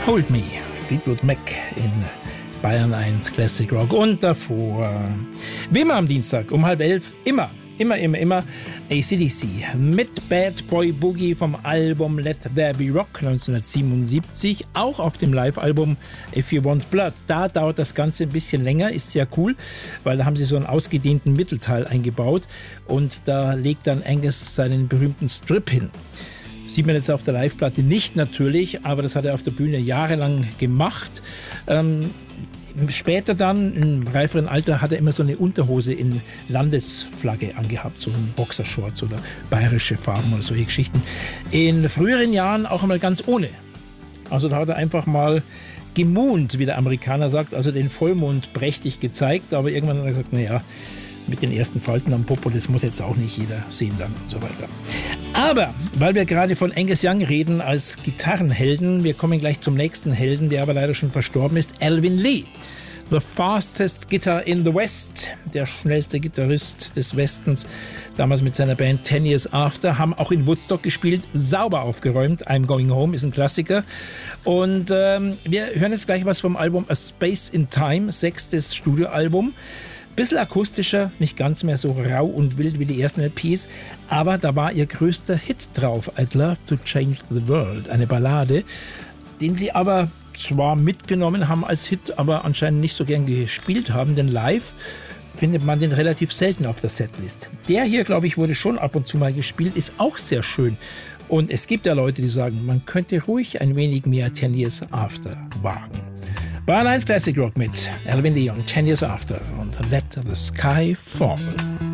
Hold Me, Fleetwood Mac in Bayern 1 Classic Rock. Und davor, wie immer am Dienstag um 10:30, immer AC/DC mit Bad Boy Boogie vom Album Let There Be Rock 1977, auch auf dem Live-Album If You Want Blood. Da dauert das Ganze ein bisschen länger, ist sehr cool, weil da haben sie so einen ausgedehnten Mittelteil eingebaut und da legt dann Angus seinen berühmten Strip hin. Sieht man jetzt auf der Live-Platte nicht natürlich, aber das hat er auf der Bühne jahrelang gemacht. Später dann, im reiferen Alter, hat er immer so eine Unterhose in Landesflagge angehabt, so ein Boxershorts oder bayerische Farben oder solche Geschichten. In früheren Jahren auch einmal ganz ohne. Also da hat er einfach mal gemoont, wie der Amerikaner sagt, also den Vollmond prächtig gezeigt, aber irgendwann hat er gesagt, naja, mit den ersten Falten am Popo, das muss jetzt auch nicht jeder sehen dann und so weiter. Aber, weil wir gerade von Angus Young reden als Gitarrenhelden, wir kommen gleich zum nächsten Helden, der aber leider schon verstorben ist, Alvin Lee. The fastest guitar in the West, der schnellste Gitarrist des Westens, damals mit seiner Band 10 Years After, haben auch in Woodstock gespielt, sauber aufgeräumt, I'm Going Home ist ein Klassiker. Und wir hören jetzt gleich was vom Album A Space in Time, 6. Studioalbum. Bisschen akustischer, nicht ganz mehr so rau und wild wie die ersten LPs, aber da war ihr größter Hit drauf, I'd Love to Change the World, eine Ballade, den sie aber zwar mitgenommen haben als Hit, aber anscheinend nicht so gern gespielt haben, denn live findet man den relativ selten auf der Setlist. Der hier, glaube ich, wurde schon ab und zu mal gespielt, ist auch sehr schön. Und es gibt ja Leute, die sagen, man könnte ruhig ein wenig mehr 10 Years After wagen. Bayern 1 Classic Rock mit Alvin Lee und 10 Years After und Let the Sky Fall.